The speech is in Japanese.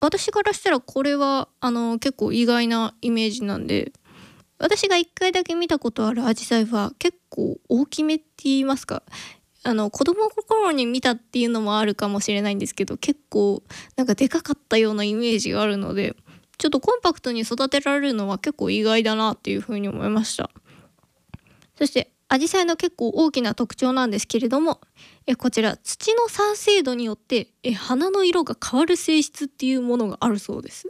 私からしたらこれは結構意外なイメージなんで、私が1回だけ見たことあるアジサイは結構大きめって言いますか、子供心に見たっていうのもあるかもしれないんですけど、結構なんかでかかったようなイメージがあるので、ちょっとコンパクトに育てられるのは結構意外だなっていうふうに思いました。そしてアジサイの結構大きな特徴なんですけれども、こちら土の酸性度によって花の色が変わる性質っていうものがあるそうです。